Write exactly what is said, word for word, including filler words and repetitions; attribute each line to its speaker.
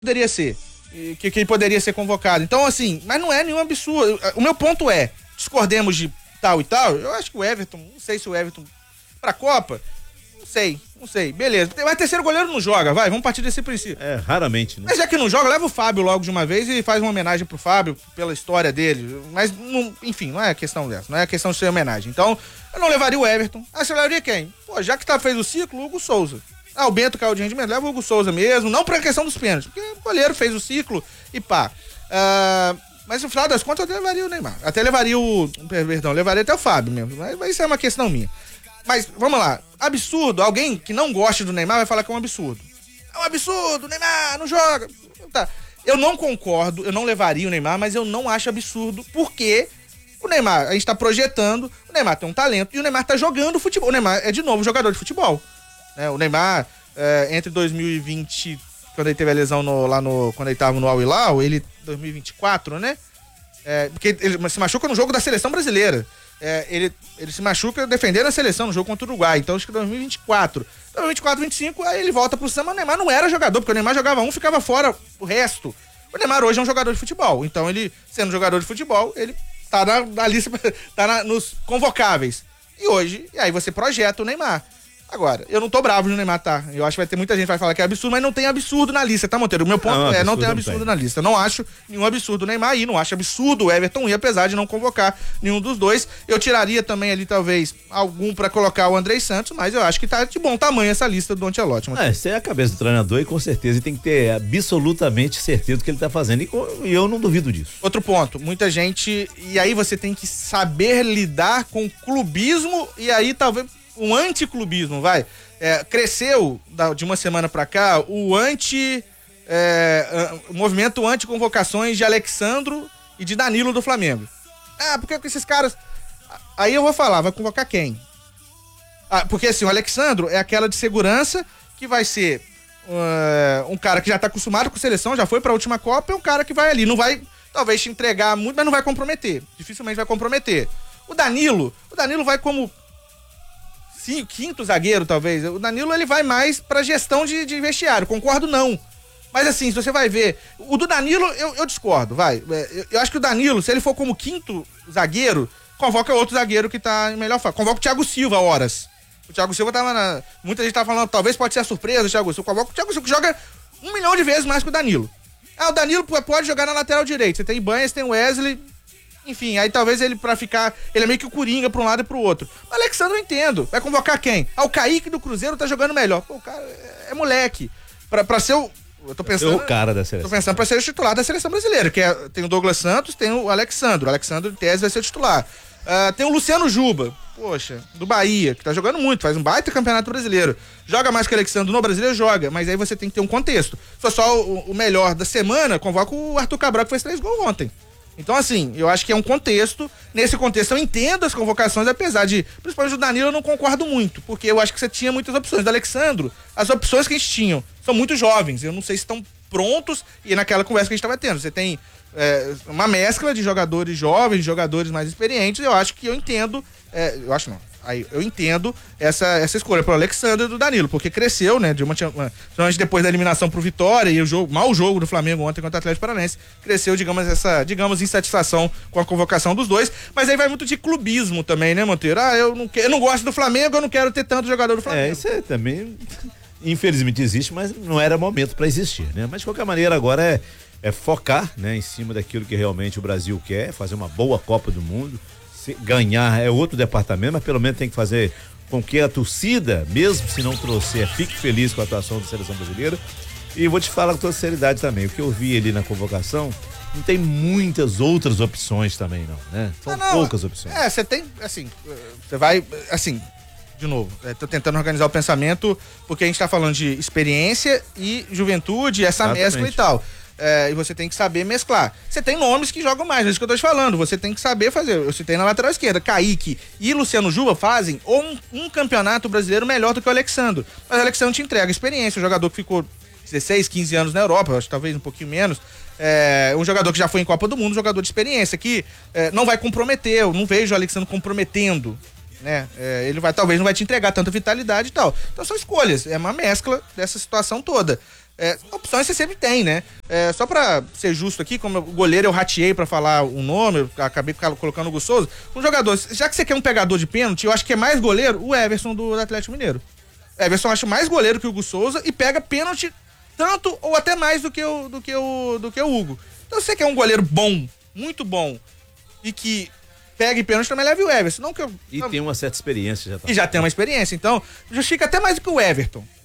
Speaker 1: poderia ser, que, que ele poderia ser convocado. Então, assim, mas não é nenhum absurdo. O meu ponto é, discordemos de tal e tal, eu acho que o Everton, não sei se o Everton pra Copa, não sei, não sei, beleza. Mas terceiro goleiro não joga, vai, vamos partir desse princípio.
Speaker 2: É, raramente, né?
Speaker 1: Mas já que não joga, leva o Fábio logo de uma vez e faz uma homenagem pro Fábio pela história dele. Mas, não, enfim, não é questão dessa, não é questão de ser homenagem. Então, eu não levaria o Everton. Ah, você levaria quem? Pô, já que tá, fez o ciclo, o Hugo Souza. Ah, o Bento caiu de rendimento, leva o Hugo Souza mesmo, não pra questão dos pênaltis, porque o goleiro fez o ciclo e pá. Uh, mas no final das contas eu até levaria o Neymar, até levaria o, perdão, levaria até o Fábio mesmo, mas, mas isso é uma questão minha. Mas, vamos lá, absurdo, alguém que não goste do Neymar vai falar que é um absurdo. É um absurdo, o Neymar não joga. Tá. Eu não concordo, eu não levaria o Neymar, mas eu não acho absurdo, porque o Neymar, a gente tá projetando, o Neymar tem um talento e o Neymar tá jogando futebol. O Neymar é de novo jogador de futebol. É, o Neymar, é, entre dois mil e vinte, quando ele teve a lesão no, lá no. Quando ele tava no Al Hilal, ele. dois mil e vinte e quatro, né? É, porque ele se machuca no jogo da seleção brasileira. É, ele, ele se machuca defendendo a seleção no jogo contra o Uruguai. Então acho que dois mil e vinte e quatro. dois mil e vinte e quatro, vinte e cinco, aí ele volta pro Samba. O Neymar não era jogador, porque o Neymar jogava um, ficava fora o resto. O Neymar hoje é um jogador de futebol. Então ele, sendo jogador de futebol, ele tá na, na lista, tá na, nos convocáveis. E hoje, e aí você projeta o Neymar. Agora, eu não tô bravo de o Neymar, tá? Eu acho que vai ter muita gente que vai falar que é absurdo, mas não tem absurdo na lista, tá, Monteiro? O meu ponto não, é, não tem absurdo não na lista. Eu não acho nenhum absurdo o Neymar ir, não acho absurdo o Everton ir, apesar de não convocar nenhum dos dois. Eu tiraria também ali, talvez, algum pra colocar o Andrei Santos, mas eu acho que tá de bom tamanho essa lista do Ancelotti.
Speaker 2: É, você é a cabeça do treinador e com certeza ele tem que ter absolutamente certeza do que ele tá fazendo, e eu não duvido disso.
Speaker 1: Outro ponto, muita gente, e aí você tem que saber lidar com clubismo e aí talvez um anticlubismo, vai. É, cresceu da, de uma semana pra cá o anti é, o movimento anti-convocações de Alexandro e de Danilo do Flamengo. Ah, porque com esses caras. Aí eu vou falar, vai convocar quem? Ah, porque assim, o Alexandro é aquela de segurança que vai ser uh, um cara que já tá acostumado com seleção, já foi pra última Copa, é um cara que vai ali, não vai talvez te entregar muito, mas não vai comprometer. Dificilmente vai comprometer. O Danilo, o Danilo vai como Sim, quinto zagueiro, talvez. O Danilo, ele vai mais pra gestão de, de vestiário. Concordo, não. Mas assim, se você vai ver... O do Danilo, eu, eu discordo, vai. Eu, eu acho que o Danilo, se ele for como quinto zagueiro, convoca outro zagueiro que tá em melhor fase. Convoca o Thiago Silva, horas. O Thiago Silva tava na... Muita gente tá falando, talvez pode ser a surpresa, o Thiago Silva. Convoca o Thiago Silva, que joga um milhão de vezes mais que o Danilo. Ah, o Danilo pode jogar na lateral direita. Você tem Ibanez, tem Wesley... Enfim, aí talvez ele pra ficar... Ele é meio que o Coringa pra um lado e pro outro. O Alexandre eu entendo. Vai convocar quem? Ah, o Kaique do Cruzeiro tá jogando melhor. Pô, o cara é, é moleque. Pra, pra ser o... Eu tô pensando...
Speaker 2: É o cara da seleção.
Speaker 1: Tô pensando pra ser o titular da seleção brasileira, que é, tem o Douglas Santos, tem o Alexandre. O Alexandre, em tese, vai ser o titular. Uh, tem o Luciano Juba, poxa, do Bahia, que tá jogando muito, faz um baita campeonato brasileiro. Joga mais que o Alexandre no brasileiro, joga, mas aí você tem que ter um contexto. Se for só o, o melhor da semana, convoca o Arthur Cabral, que fez três gols ontem. Então, assim, eu acho que é um contexto. Nesse contexto, eu entendo as convocações, apesar de, principalmente o Danilo, eu não concordo muito, porque eu acho que você tinha muitas opções. Do Alexandro, as opções que a gente tinha são muito jovens. Eu não sei se estão prontos, e naquela conversa que a gente estava tendo, você tem é, uma mescla de jogadores jovens, de jogadores mais experientes. Eu acho que eu entendo, é, eu acho não. Aí eu entendo essa, essa escolha pro Alexandre e do Danilo, porque cresceu, né, de uma, uma, depois da eliminação pro Vitória e o jogo, mau jogo do Flamengo ontem contra o Atlético Paranaense, cresceu, digamos, essa, digamos, insatisfação com a convocação dos dois, mas aí vai muito de clubismo também, né, Monteiro? Ah, eu não, que, eu não gosto do Flamengo, eu não quero ter tanto jogador do Flamengo.
Speaker 2: É, isso é também, infelizmente existe, mas não era momento pra existir, né? Mas de qualquer maneira agora é, é focar, né, em cima daquilo que realmente o Brasil quer, fazer uma boa Copa do Mundo. Se ganhar é outro departamento, mas pelo menos tem que fazer com que a torcida, mesmo se não trouxer, fique feliz com a atuação da seleção brasileira. E vou te falar com toda seriedade também, o que eu vi ali na convocação, não tem muitas outras opções também não, né? São ah, não. poucas opções.
Speaker 1: É, você tem, assim, você vai, assim, de novo, é, tô tentando organizar o pensamento, porque a gente tá falando de experiência e juventude, essa Exatamente. mescla e tal. É, e você tem que saber mesclar. Você tem nomes que jogam mais, é isso que eu tô te falando. Você tem que saber fazer. Eu citei na lateral esquerda, Kaique e Luciano Juba fazem um, um campeonato brasileiro melhor do que o Alexandre. Mas o Alexandre te entrega experiência. Um jogador que ficou dezesseis, quinze anos na Europa, acho que talvez um pouquinho menos. É, um jogador que já foi em Copa do Mundo, um jogador de experiência, que é, não vai comprometer. Eu não vejo o Alexandre comprometendo. Né? É, ele vai, talvez não vai te entregar tanta vitalidade e tal. Então são escolhas. É uma mescla dessa situação toda. É, opções você sempre tem, né? É, só pra ser justo aqui, como o goleiro eu rateei pra falar o nome, eu acabei colocando o Hugo Souza. Um jogador, já que você quer um pegador de pênalti, eu acho que é mais goleiro o Everson do Atlético Mineiro. Everson acho mais goleiro que o Hugo Souza e pega pênalti tanto ou até mais do que o, do que o, do que o Hugo. Então você quer um goleiro bom, muito bom, e que pegue pênalti, também leve o Everson. Não que eu,
Speaker 2: e
Speaker 1: não,
Speaker 2: tem uma certa experiência já. Tá.
Speaker 1: E já tem uma experiência, então justifica até mais do que o Everton.